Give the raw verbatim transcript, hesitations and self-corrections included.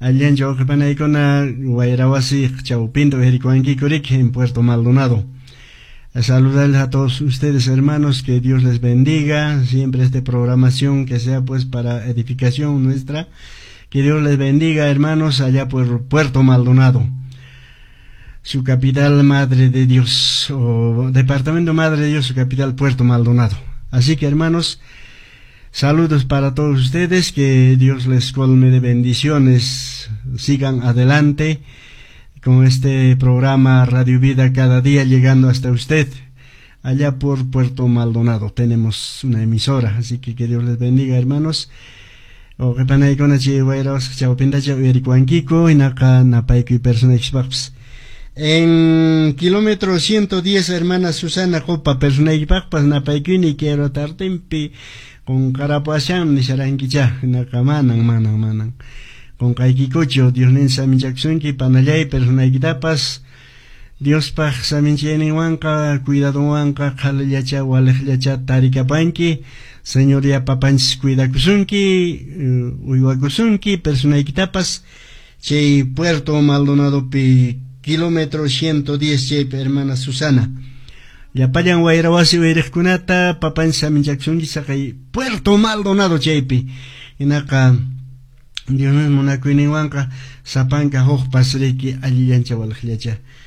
allancha oqipanaykuna Wayrawasi chawpinta ujarikuankiku en Puerto Maldonado. Saludarles a todos ustedes, hermanos, que Dios les bendiga, siempre esta programación que sea pues para edificación nuestra, que Dios les bendiga, hermanos, allá por Puerto Maldonado, su capital Madre de Dios, o Departamento Madre de Dios, su capital Puerto Maldonado. Así que, hermanos, saludos para todos ustedes, que Dios les colme de bendiciones, sigan adelante con este programa Radio Vida cada día llegando hasta usted. Allá por Puerto Maldonado tenemos una emisora, así que que Dios les bendiga, hermanos. O que panay con achi wairos chao pindacha uerikuanquico y naka napaiku y persona xpaps. En kilómetro ciento diez, hermana Susana Copa, persona xpapas napaiku ni quiero tartempi con carapuasham ni sharanquicha naka manan manan manan. Con kaikikocho, Dios nen saminchaksunki panallay persona xtapas. Dios paj samincheni wanka, cuidado wanka, kalallacha, walejllacha, tarikapanki. Señoría papanchis cuidakusunki, uh, uywakusunki, personaykitapas, chay Puerto Maldonado pi kilómetro ciento diez chay hermana Susana. Yapayan wayrawasi wayriqkunata, papanchis saminchaksunki sakay Puerto Maldonado chaypi. Inaka, Dios mismo nakuyninwanka, sapanka hoj pasriki allillancha walajllacha.